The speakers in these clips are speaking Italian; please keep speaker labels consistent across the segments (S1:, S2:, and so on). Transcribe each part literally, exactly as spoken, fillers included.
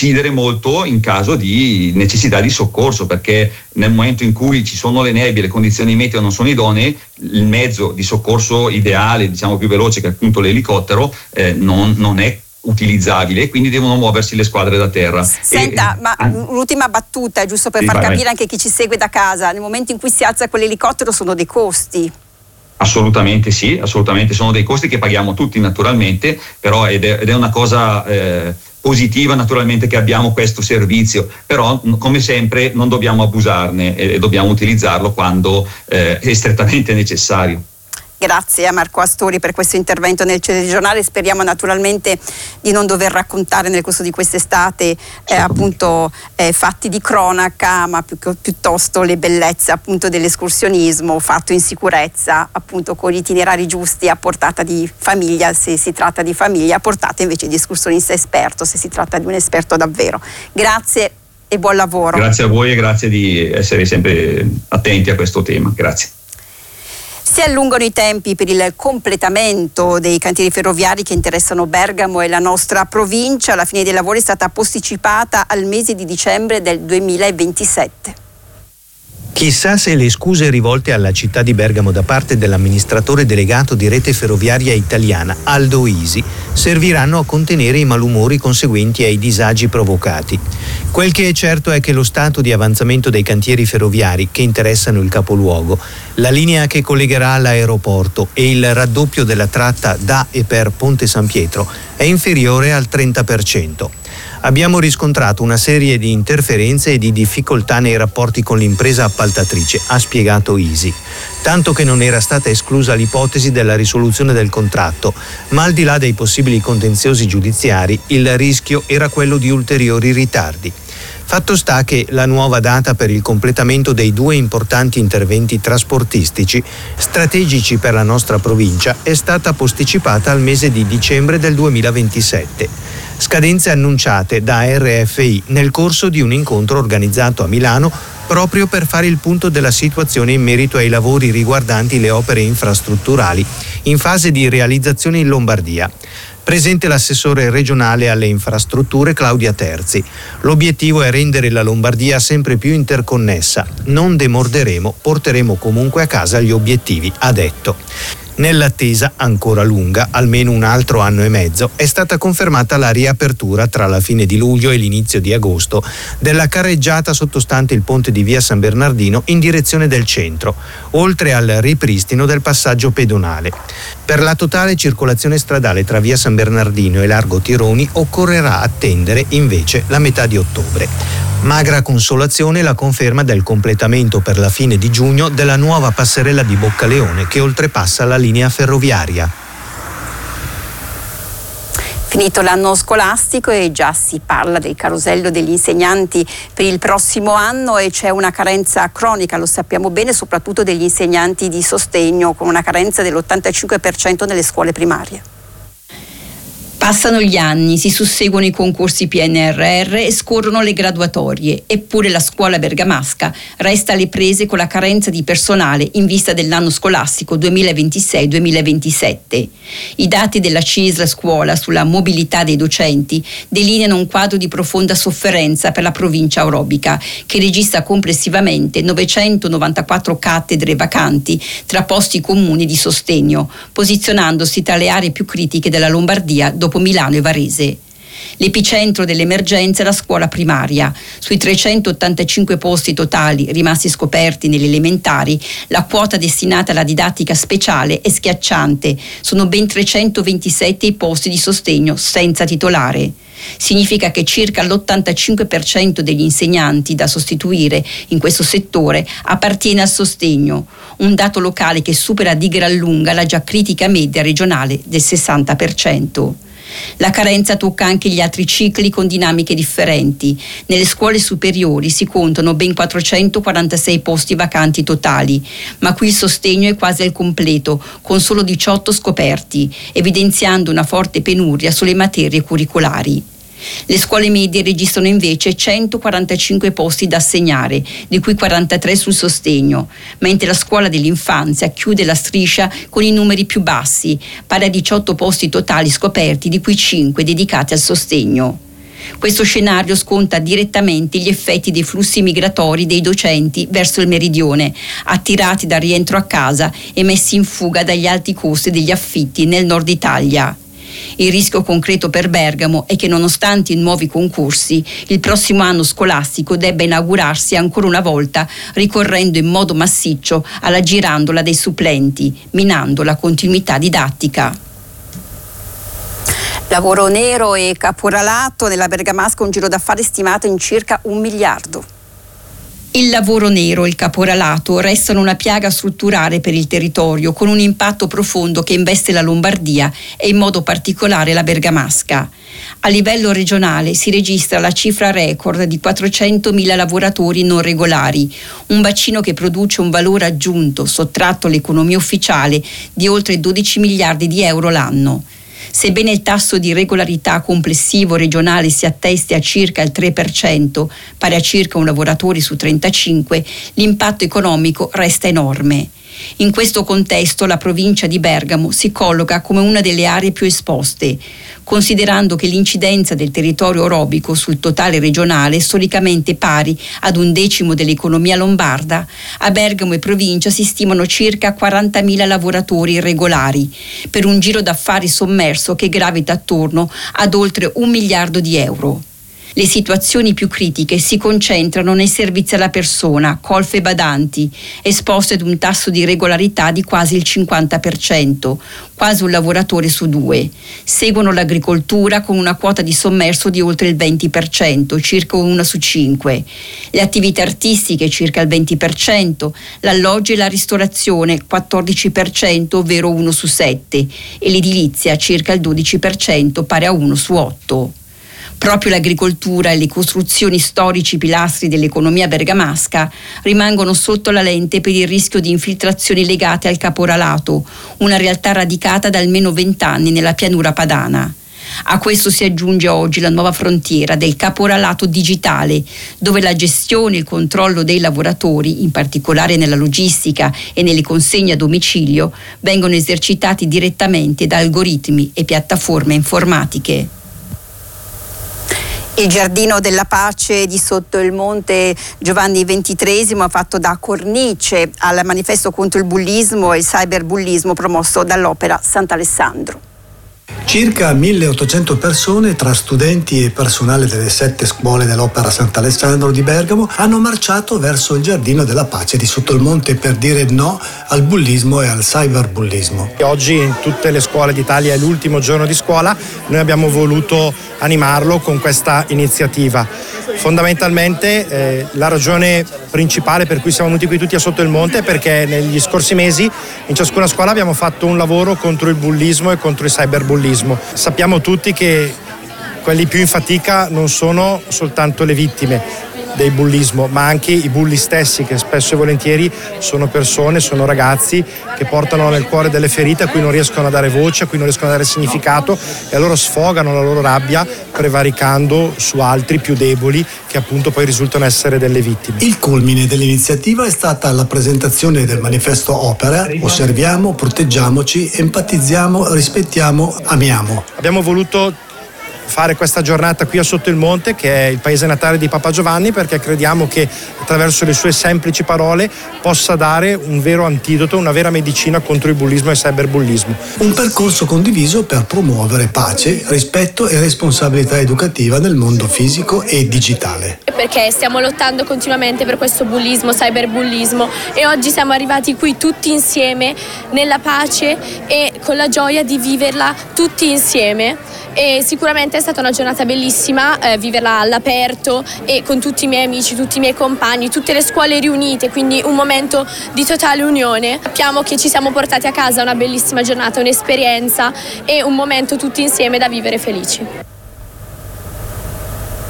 S1: decidere molto in caso di necessità di soccorso, perché nel momento in cui ci sono le nebbie, le condizioni meteo non sono idonee, il mezzo di soccorso ideale, diciamo più veloce, che è appunto l'elicottero, eh, non, non è utilizzabile, e quindi devono muoversi le squadre da terra.
S2: Senta,
S1: e,
S2: ma ah, un'ultima battuta, giusto per
S1: sì,
S2: far
S1: vai,
S2: capire
S1: vai.
S2: anche chi ci segue da casa: nel momento in cui si alza quell'elicottero sono dei costi.
S1: Assolutamente sì, assolutamente sono dei costi che paghiamo tutti naturalmente, però ed è, ed è una cosa eh, positiva naturalmente che abbiamo questo servizio, però come sempre non dobbiamo abusarne e, e dobbiamo utilizzarlo quando eh, è strettamente necessario.
S2: Grazie a Marco Astori per questo intervento nel telegiornale. Speriamo naturalmente di non dover raccontare nel corso di quest'estate eh, appunto eh, fatti di cronaca, ma più, piuttosto le bellezze appunto dell'escursionismo fatto in sicurezza, appunto con gli itinerari giusti a portata di famiglia, se si tratta di famiglia, a portata invece di escursionista esperto, se si tratta di un esperto davvero. Grazie e buon lavoro.
S1: Grazie a voi e grazie di essere sempre attenti a questo tema. Grazie.
S2: Si allungano i tempi per il completamento dei cantieri ferroviari che interessano Bergamo e la nostra provincia. La fine dei lavori è stata posticipata al mese di dicembre del duemilaventisette.
S3: Chissà se le scuse rivolte alla città di Bergamo da parte dell'amministratore delegato di Rete Ferroviaria Italiana, Aldo Isi, serviranno a contenere i malumori conseguenti ai disagi provocati. Quel che è certo è che lo stato di avanzamento dei cantieri ferroviari che interessano il capoluogo, la linea che collegherà l'aeroporto e il raddoppio della tratta da e per Ponte San Pietro è inferiore al trenta per cento. Abbiamo riscontrato una serie di interferenze e di difficoltà nei rapporti con l'impresa appaltatrice, ha spiegato Isi. Tanto che non era stata esclusa l'ipotesi della risoluzione del contratto, ma al di là dei possibili contenziosi giudiziari, il rischio era quello di ulteriori ritardi. Fatto sta che la nuova data per il completamento dei due importanti interventi trasportistici strategici per la nostra provincia è stata posticipata al mese di dicembre del duemilaventisette. Scadenze annunciate da R F I nel corso di un incontro organizzato a Milano proprio per fare il punto della situazione in merito ai lavori riguardanti le opere infrastrutturali in fase di realizzazione in Lombardia. Presente l'assessore regionale alle infrastrutture Claudia Terzi. L'obiettivo è rendere la Lombardia sempre più interconnessa. Non demorderemo, porteremo comunque a casa gli obiettivi, ha detto. Nell'attesa ancora lunga, almeno un altro anno e mezzo, è stata confermata la riapertura tra la fine di luglio e l'inizio di agosto della carreggiata sottostante il ponte di via San Bernardino in direzione del centro, oltre al ripristino del passaggio pedonale. Per la totale circolazione stradale tra via San Bernardino e largo Tironi occorrerà attendere invece la metà di ottobre. Magra consolazione la conferma del completamento per la fine di giugno della nuova passerella di Boccaleone che oltrepassa la linea ferroviaria.
S2: Finito l'anno scolastico e già si parla del carosello degli insegnanti per il prossimo anno e c'è una carenza cronica, lo sappiamo bene, soprattutto degli insegnanti di sostegno, con una carenza dell'ottantacinque per cento nelle scuole primarie.
S4: Passano gli anni, si susseguono i concorsi P N R R e scorrono le graduatorie, eppure la scuola bergamasca resta alle prese con la carenza di personale in vista dell'anno scolastico duemilaventisei duemilaventisette. I dati della C I S L Scuola sulla mobilità dei docenti delineano un quadro di profonda sofferenza per la provincia orobica, che registra complessivamente novecentonovantaquattro cattedre vacanti tra posti comuni di sostegno, posizionandosi tra le aree più critiche della Lombardia dopo Milano e Varese. L'epicentro dell'emergenza è la scuola primaria. Sui trecentottantacinque posti totali rimasti scoperti nelle elementari, la quota destinata alla didattica speciale è schiacciante. Sono ben trecentoventisette i posti di sostegno senza titolare. Significa che circa l'ottantacinque per cento degli insegnanti da sostituire in questo settore appartiene al sostegno, un dato locale che supera di gran lunga la già critica media regionale del sessanta per cento. La carenza tocca anche gli altri cicli con dinamiche differenti. Nelle scuole superiori si contano ben quattrocentoquarantasei posti vacanti totali, ma qui il sostegno è quasi al completo, con solo diciotto scoperti, evidenziando una forte penuria sulle materie curricolari. Le scuole medie registrano invece centoquarantacinque posti da assegnare, di cui quarantatré sul sostegno, mentre la scuola dell'infanzia chiude la striscia con i numeri più bassi, pari a diciotto posti totali scoperti, di cui cinque dedicati al sostegno. Questo scenario sconta direttamente gli effetti dei flussi migratori dei docenti verso il meridione, attirati dal rientro a casa e messi in fuga dagli alti costi degli affitti nel nord Italia. Il rischio concreto per Bergamo è che, nonostante i nuovi concorsi, il prossimo anno scolastico debba inaugurarsi ancora una volta ricorrendo in modo massiccio alla girandola dei supplenti, minando la continuità didattica.
S2: Lavoro nero e caporalato, nella Bergamasca un giro d'affari stimato in circa un miliardo.
S4: Il lavoro nero e il caporalato restano una piaga strutturale per il territorio, con un impatto profondo che investe la Lombardia e in modo particolare la Bergamasca. A livello regionale si registra la cifra record di quattrocentomila lavoratori non regolari, un bacino che produce un valore aggiunto sottratto all'economia ufficiale di oltre dodici miliardi di euro l'anno. Sebbene il tasso di regolarità complessivo regionale si attesti a circa il tre per cento, pari a circa un lavoratore su trentacinque, l'impatto economico resta enorme. In questo contesto la provincia di Bergamo si colloca come una delle aree più esposte, considerando che l'incidenza del territorio orobico sul totale regionale è storicamente pari ad un decimo dell'economia lombarda. A Bergamo e provincia si stimano circa quarantamila lavoratori irregolari, per un giro d'affari sommerso che gravita attorno ad oltre un miliardo di euro. Le situazioni più critiche si concentrano nei servizi alla persona, colf e badanti, esposte ad un tasso di regolarità di quasi il cinquanta per cento, quasi un lavoratore su due. Seguono l'agricoltura con una quota di sommerso di oltre il venti per cento, circa una su cinque. Le attività artistiche circa il venti per cento, l'alloggio e la ristorazione quattordici per cento, ovvero uno su sette, e l'edilizia circa il dodici per cento, pari a uno su otto. Proprio l'agricoltura e le costruzioni storici pilastri dell'economia bergamasca rimangono sotto la lente per il rischio di infiltrazioni legate al caporalato, una realtà radicata da almeno vent'anni nella pianura padana. A questo si aggiunge oggi la nuova frontiera del caporalato digitale, dove la gestione e il controllo dei lavoratori, in particolare nella logistica e nelle consegne a domicilio, vengono esercitati direttamente da algoritmi e piattaforme informatiche.
S2: Il Giardino della Pace di Sotto il Monte Giovanni ventitreesimo ha fatto da cornice al manifesto contro il bullismo e il cyberbullismo promosso dall'Opera Sant'Alessandro.
S5: Circa milleottocento persone, tra studenti e personale delle sette scuole dell'Opera Sant'Alessandro di Bergamo, hanno marciato verso il Giardino della Pace di Sotto il Monte per dire no al bullismo e al cyberbullismo.
S6: Oggi in tutte le scuole d'Italia è l'ultimo giorno di scuola, noi abbiamo voluto animarlo con questa iniziativa. Fondamentalmente eh, la ragione principale per cui siamo venuti qui tutti a Sotto il Monte è perché negli scorsi mesi in ciascuna scuola abbiamo fatto un lavoro contro il bullismo e contro il cyberbullismo. Sappiamo tutti che quelli più in fatica non sono soltanto le vittime del bullismo, ma anche i bulli stessi, che spesso e volentieri sono persone, sono ragazzi che portano nel cuore delle ferite a cui non riescono a dare voce, a cui non riescono a dare significato, e allora sfogano la loro rabbia prevaricando su altri più deboli che appunto poi risultano essere delle vittime.
S5: Il culmine dell'iniziativa è stata la presentazione del manifesto Opera: osserviamo, proteggiamoci, empatizziamo, rispettiamo, amiamo.
S6: Abbiamo voluto fare questa giornata qui a Sotto il Monte, che è il paese natale di Papa Giovanni, perché crediamo che attraverso le sue semplici parole possa dare un vero antidoto, una vera medicina contro il bullismo e il cyberbullismo.
S5: Un percorso condiviso per promuovere pace, rispetto e responsabilità educativa nel mondo fisico e digitale.
S7: Perché stiamo lottando continuamente per questo bullismo, cyberbullismo, e oggi siamo arrivati qui tutti insieme nella pace e con la gioia di viverla tutti insieme. E sicuramente è stata una giornata bellissima, eh, viverla all'aperto e con tutti i miei amici, tutti i miei compagni, tutte le scuole riunite, quindi un momento di totale unione. Sappiamo che ci siamo portati a casa una bellissima giornata, un'esperienza e un momento tutti insieme da vivere felici.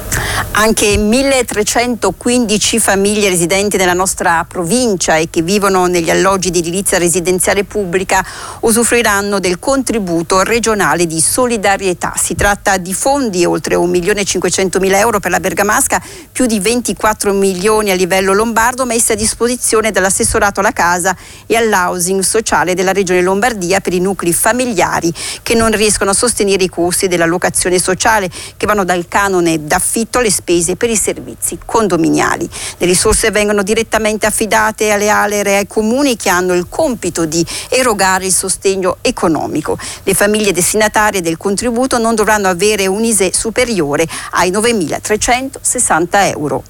S2: Anche milletrecentoquindici famiglie residenti nella nostra provincia e che vivono negli alloggi di edilizia residenziale pubblica usufruiranno del contributo regionale di solidarietà. Si tratta di fondi oltre un milione e cinquecentomila euro per la Bergamasca, più di ventiquattro milioni a livello lombardo, messi a disposizione dall'assessorato alla casa e all'housing sociale della regione Lombardia per i nuclei familiari che non riescono a sostenere i costi della locazione sociale, che vanno dal canone d'affitto alle spese per i servizi condominiali. Le risorse vengono direttamente affidate alle ALER e ai comuni che hanno il compito di erogare il sostegno economico. Le famiglie destinatarie del contributo non dovranno avere un I S E E superiore ai novemilatrecentosessanta euro.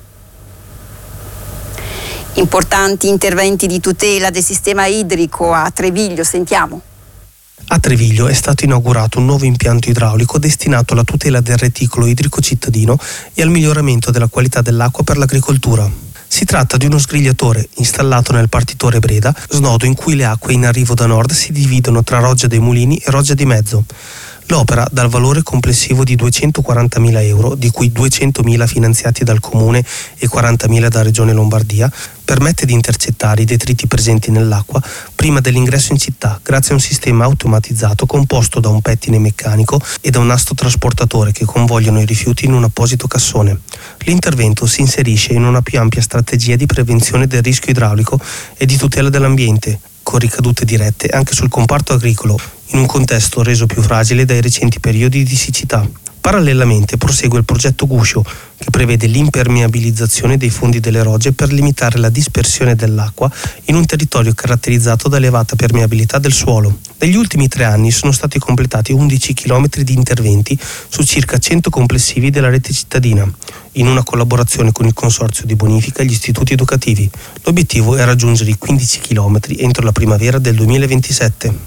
S2: Importanti interventi di tutela del sistema idrico a Treviglio, sentiamo.
S8: A Treviglio è stato inaugurato un nuovo impianto idraulico destinato alla tutela del reticolo idrico cittadino e al miglioramento della qualità dell'acqua per l'agricoltura. Si tratta di uno sgrigliatore installato nel partitore Breda, snodo in cui le acque in arrivo da nord si dividono tra Roggia dei Mulini e Roggia di Mezzo. L'opera, dal valore complessivo di duecentoquarantamila euro, di cui duecentomila finanziati dal Comune e quarantamila da Regione Lombardia, permette di intercettare i detriti presenti nell'acqua prima dell'ingresso in città, grazie a un sistema automatizzato composto da un pettine meccanico e da un asto trasportatore che convogliano i rifiuti in un apposito cassone. L'intervento si inserisce in una più ampia strategia di prevenzione del rischio idraulico e di tutela dell'ambiente, con ricadute dirette anche sul comparto agricolo, in un contesto reso più fragile dai recenti periodi di siccità. Parallelamente prosegue il progetto Guscio, che prevede l'impermeabilizzazione dei fondi delle rogge per limitare la dispersione dell'acqua in un territorio caratterizzato da elevata permeabilità del suolo. Negli ultimi tre anni sono stati completati undici chilometri di interventi su circa cento complessivi della rete cittadina, in una collaborazione con il Consorzio di Bonifica e gli istituti educativi. L'obiettivo è raggiungere i quindici chilometri entro la primavera del duemilaventisette.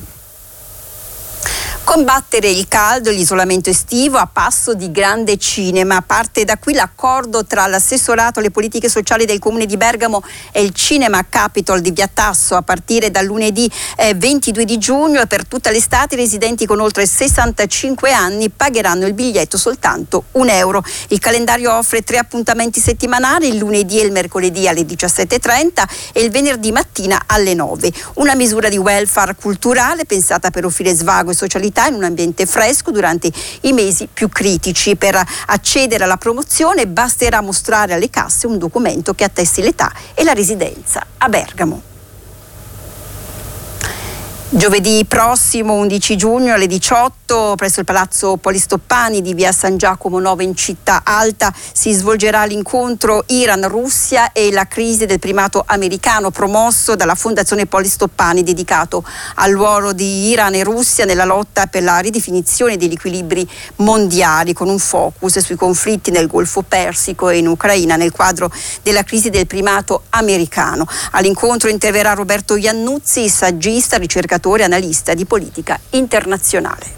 S2: Combattere il caldo e l'isolamento estivo a passo di grande cinema. Parte da qui l'accordo tra l'assessorato alle politiche sociali del Comune di Bergamo e il Cinema Capitol di Via Tasso a partire dal lunedì eh, ventidue di giugno e per tutta l'estate i residenti con oltre sessantacinque anni pagheranno il biglietto soltanto un euro. Il calendario offre tre appuntamenti settimanali, il lunedì e il mercoledì alle diciassette e trenta e il venerdì mattina alle nove. Una misura di welfare culturale pensata per offrire svago e socialità in un ambiente fresco durante i mesi più critici. Per accedere alla promozione basterà mostrare alle casse un documento che attesti l'età e la residenza a Bergamo. Giovedì prossimo undici giugno alle diciotto presso il Palazzo Polistoppani di via San Giacomo nove in Città Alta si svolgerà l'incontro Iran-Russia e la crisi del primato americano, promosso dalla Fondazione Polistoppani, dedicato al ruolo di Iran e Russia nella lotta per la ridefinizione degli equilibri mondiali, con un focus sui conflitti nel Golfo Persico e in Ucraina nel quadro della crisi del primato americano. All'incontro interverrà Roberto Iannuzzi, saggista, ricercatore, analista di politica internazionale.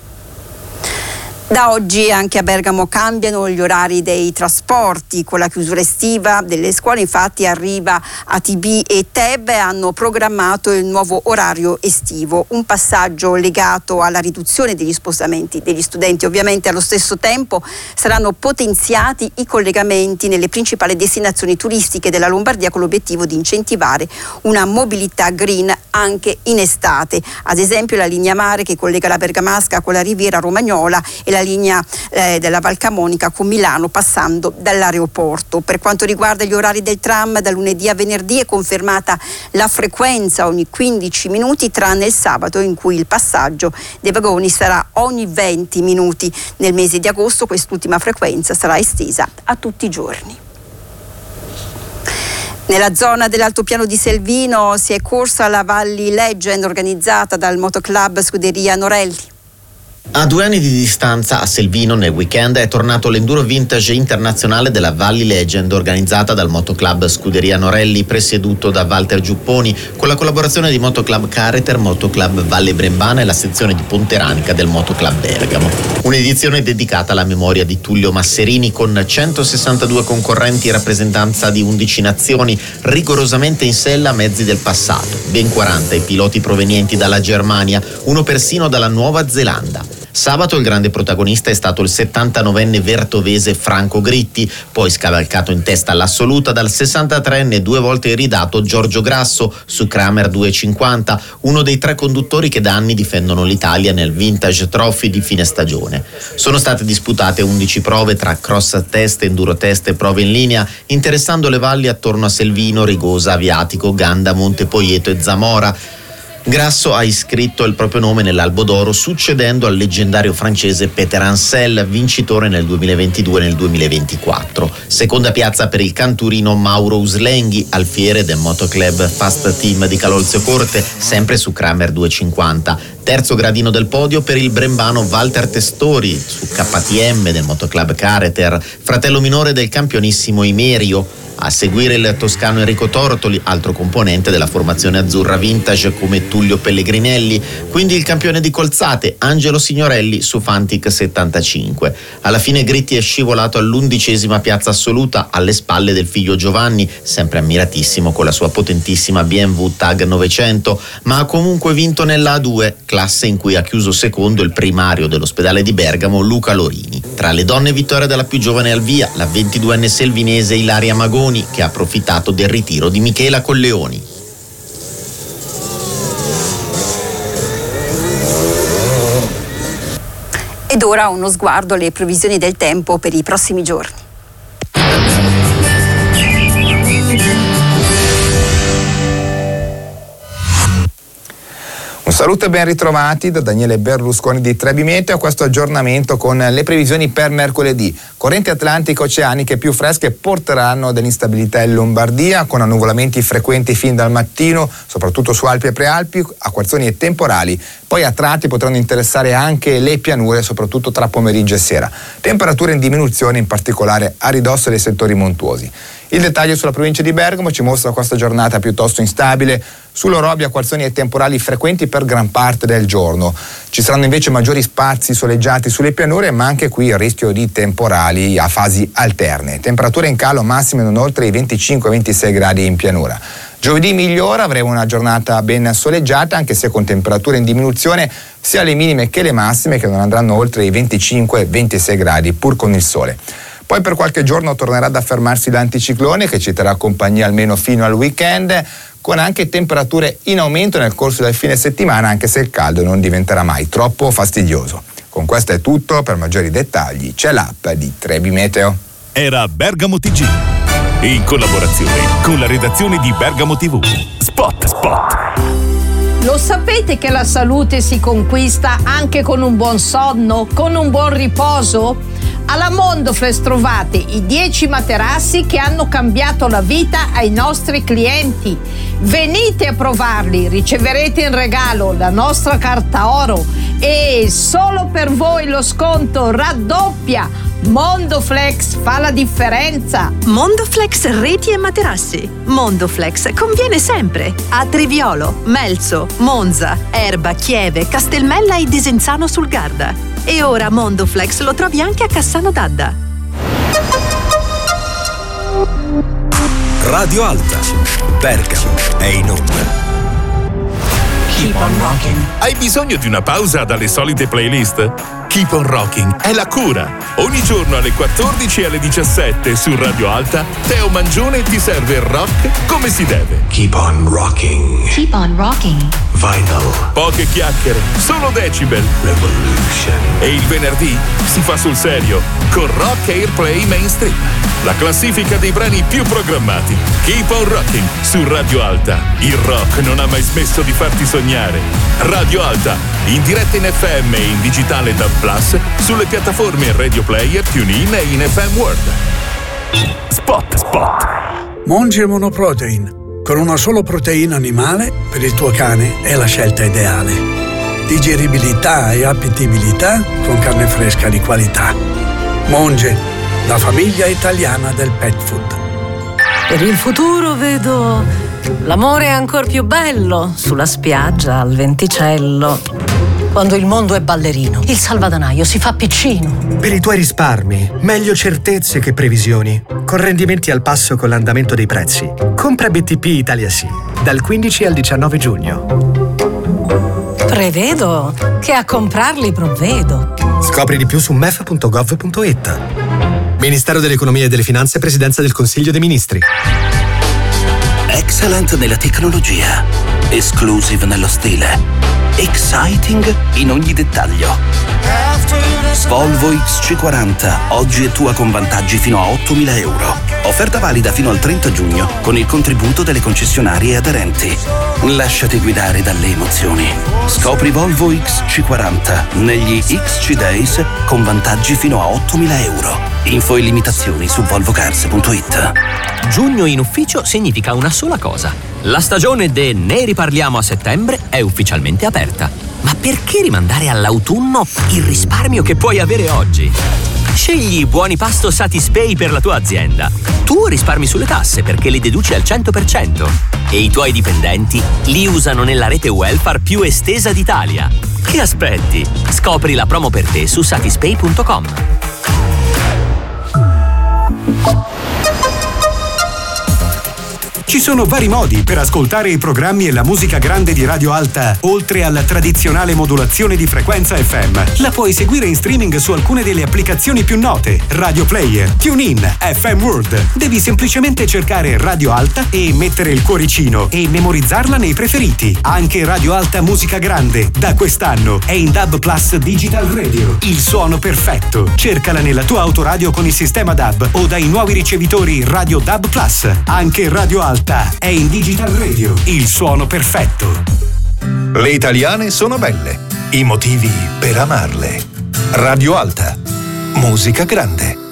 S2: Da oggi anche a Bergamo cambiano gli orari dei trasporti. Con la chiusura estiva delle scuole, infatti, Arriva, A T B e T E B hanno programmato il nuovo orario estivo, un passaggio legato alla riduzione degli spostamenti degli studenti. Ovviamente allo stesso tempo saranno potenziati i collegamenti nelle principali destinazioni turistiche della Lombardia, con l'obiettivo di incentivare una mobilità green anche in estate. Ad esempio la linea mare che collega la Bergamasca con la Riviera Romagnola e la linea eh, della Val Camonica con Milano, passando dall'aeroporto. Per quanto riguarda gli orari del tram, da lunedì a venerdì è confermata la frequenza ogni quindici minuti, tranne il sabato, in cui il passaggio dei vagoni sarà ogni venti minuti. Nel mese di agosto quest'ultima frequenza sarà estesa a tutti i giorni. Nella zona dell'altopiano di Selvino si è corsa la Valley Legend organizzata dal Motoclub Scuderia Norelli.
S9: A due anni di distanza, a Selvino nel weekend è tornato l'Enduro Vintage internazionale della Valley Legend, organizzata dal Motoclub Scuderia Norelli, presieduto da Walter Giupponi, con la collaborazione di Motoclub Careter, Motoclub Valle Brembana e la sezione di Ponteranica del Motoclub Bergamo. Un'edizione dedicata alla memoria di Tullio Masserini, con centosessantadue concorrenti in rappresentanza di undici nazioni, rigorosamente in sella a mezzi del passato. Ben quaranta i piloti provenienti dalla Germania, uno persino dalla Nuova Zelanda. Sabato il grande protagonista è stato il settantanovenne vertovese Franco Gritti, poi scavalcato in testa all'assoluta dal sessantatreenne due volte iridato Giorgio Grasso su Kramer duecentocinquanta, uno dei tre conduttori che da anni difendono l'Italia nel Vintage Trophy di fine stagione. Sono state disputate undici prove tra cross a teste, enduro teste e prove in linea, interessando le valli attorno a Selvino, Rigosa, Aviatico, Ganda, Montepoieto e Zamora. Grasso ha iscritto il proprio nome nell'Albo d'Oro, succedendo al leggendario francese Peter Ansel, vincitore nel duemilaventidue e nel duemilaventiquattro. Seconda piazza per il canturino Mauro Uslenghi, alfiere del Motoclub Fast Team di Calolzio Corte, sempre su Kramer duecentocinquanta. Terzo gradino del podio per il brembano Walter Testori su K T M del Motoclub Careter, fratello minore del campionissimo Imerio. A seguire il toscano Enrico Tortoli, altro componente della formazione azzurra vintage come Tullio Pellegrinelli, quindi il campione di Colzate Angelo Signorelli su Fantic settantacinque. Alla fine Gritti è scivolato all'undicesima piazza assoluta alle spalle del figlio Giovanni, sempre ammiratissimo con la sua potentissima B M W Tag novecento, ma ha comunque vinto nella A due, classe in cui ha chiuso secondo il primario dell'ospedale di Bergamo Luca Lorini. Tra le donne vittoria della più giovane al via, la ventiduenne selvinese Ilaria Magoni, che ha approfittato del ritiro di Michela Colleoni.
S2: Ed ora uno sguardo alle previsioni del tempo per i prossimi giorni.
S10: Un saluto e ben ritrovati da Daniele Berlusconi di Trebi Meteo a questo aggiornamento con le previsioni per mercoledì. Correnti atlantico-oceaniche più fresche porteranno dell'instabilità in Lombardia, con annuvolamenti frequenti fin dal mattino, soprattutto su Alpi e Prealpi, acquazzoni e temporali. Poi a tratti potranno interessare anche le pianure, soprattutto tra pomeriggio e sera. Temperature in diminuzione, in particolare a ridosso dei settori montuosi. Il dettaglio sulla provincia di Bergamo ci mostra questa giornata piuttosto instabile. Sull'Orobia acquazzoni e temporali frequenti per gran parte del giorno. Ci saranno invece maggiori spazi soleggiati sulle pianure, ma anche qui il rischio di temporali a fasi alterne. Temperature in calo massime non oltre i venticinque ventisei gradi in pianura. Giovedì migliora, avremo una giornata ben soleggiata, anche se con temperature in diminuzione sia le minime che le massime, che non andranno oltre i venticinque ventisei gradi pur con il sole. Poi per qualche giorno tornerà ad affermarsi l'anticiclone, che ci terrà compagnia almeno fino al weekend, con anche temperature in aumento nel corso del fine settimana, anche se il caldo non diventerà mai troppo fastidioso. Con questo è tutto, per maggiori dettagli c'è l'app di Trebi Meteo.
S11: Era Bergamo T G, in collaborazione con la redazione di Bergamo tivù. Spot Spot.
S12: Lo sapete che la salute si conquista anche con un buon sonno, con un buon riposo? Alla Mondoflex trovate i dieci materassi che hanno cambiato la vita ai nostri clienti. Venite a provarli, riceverete in regalo la nostra carta oro e solo per voi lo sconto raddoppia. Mondoflex fa la differenza.
S13: Mondoflex reti e materassi. Mondoflex conviene sempre a Treviolo, Melzo, Monza, Erba, Chieve, Castelmella e Desenzano sul Garda. E ora Mondoflex lo trovi anche a Cassano d'Adda.
S14: Radio Alta, Bergamo è in onda.
S11: Keep on rocking. Hai bisogno di una pausa dalle solite playlist? Keep on Rocking è la cura. Ogni giorno alle quattordici e alle diciassette su Radio Alta, Teo Mangione ti serve il rock come si deve.
S14: Keep on rocking.
S15: Keep on rocking.
S14: Vinyl.
S11: Poche chiacchiere, solo decibel.
S14: Revolution.
S11: E il venerdì si fa sul serio con Rock Airplay Mainstream. La classifica dei brani più programmati. Keep on Rocking su Radio Alta. Il rock non ha mai smesso di farti sognare. Radio Alta, in diretta in F M e in digitale da Plus, sulle piattaforme Radio Player, TuneIn e in F M World. Spot Spot.
S16: Monge Monoprotein. Con una sola proteina animale, per il tuo cane è la scelta ideale. Digeribilità e appetibilità con carne fresca di qualità. Monge, la famiglia italiana del pet food.
S17: Per il futuro vedo l'amore ancor più bello sulla spiaggia al venticello. Quando il mondo è ballerino, il salvadanaio si fa piccino.
S18: Per i tuoi risparmi, meglio certezze che previsioni. Con rendimenti al passo con l'andamento dei prezzi. Compra B T P Italia Sì, dal quindici al diciannove giugno.
S17: Prevedo che a comprarli provvedo.
S18: Scopri di più su m e f punto gov punto i t. Ministero dell'Economia e delle Finanze, Presidenza del Consiglio dei Ministri.
S15: Excellent nella tecnologia, exclusive nello stile, exciting in ogni dettaglio. Volvo X C quaranta, oggi è tua con vantaggi fino a ottomila euro. Offerta valida fino al trenta giugno con il contributo delle concessionarie aderenti. Lasciati guidare dalle emozioni. Scopri Volvo X C quaranta negli X C Days con vantaggi fino a ottomila euro. Info e limitazioni su volvo cars punto i t.
S19: Giugno in ufficio significa una sola cosa. La stagione de Ne riparliamo a settembre è ufficialmente aperta. Ma perché rimandare all'autunno il risparmio che puoi avere oggi? Scegli i buoni pasto Satispay per la tua azienda. Tu risparmi sulle tasse perché le deduci al cento per cento e i tuoi dipendenti li usano nella rete welfare più estesa d'Italia. Che aspetti? Scopri la promo per te su satispay punto com.
S20: Ci sono vari modi per ascoltare i programmi e la musica grande di Radio Alta, oltre alla tradizionale modulazione di frequenza F M. La puoi seguire in streaming su alcune delle applicazioni più note: Radio Player, TuneIn, F M World. Devi semplicemente cercare Radio Alta e mettere il cuoricino e memorizzarla nei preferiti. Anche Radio Alta Musica Grande, da quest'anno, è in D A B Plus Digital Radio. Il suono perfetto. Cercala nella tua autoradio con il sistema D A B o dai nuovi ricevitori Radio D A B Plus. Anche Radio Alta è in Digital Radio, il suono perfetto.
S21: Le italiane sono belle, i motivi per amarle. Radio Alta, musica grande.